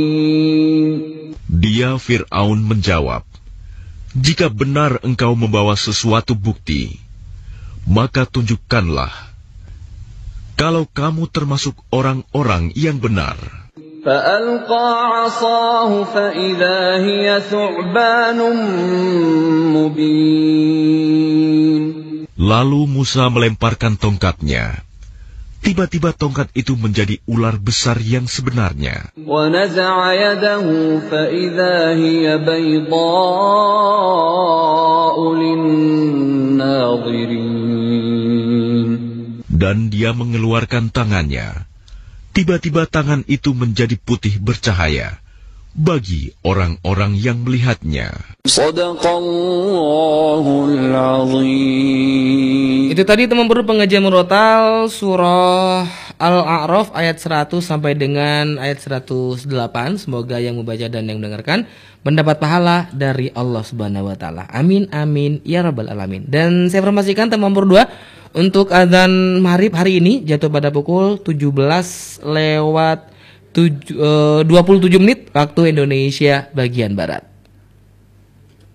Dia Fir'aun menjawab, "Jika benar engkau membawa sesuatu bukti, maka tunjukkanlah. Kalau kamu termasuk orang-orang yang benar." فَأَلْقَى عَصَاهُ فَإِذَا هِيَ ثُعْبَانٌ مُّبِينٌ. Lalu Musa melemparkan tongkatnya. Tiba-tiba tongkat itu menjadi ular besar yang sebenarnya. وَنَزَعَ يَدَهُ فَإِذَا هِيَ بَيْضَاءُ لِلنَّاظِرِينَ. Dan dia mengeluarkan tangannya. Tiba-tiba tangan itu menjadi putih bercahaya bagi orang-orang yang melihatnya. Shadaqallahul Azim. Itu tadi teman bro pengajian murotal surah Al-A'raf ayat 100 sampai dengan ayat 108. Semoga yang membaca dan yang mendengarkan mendapat pahala dari Allah Subhanahu wa taala. Amin amin ya rabbal alamin. Dan saya informasikan teman berdua untuk adzan maghrib hari ini jatuh pada pukul 17 lewat 27 menit waktu Indonesia bagian barat.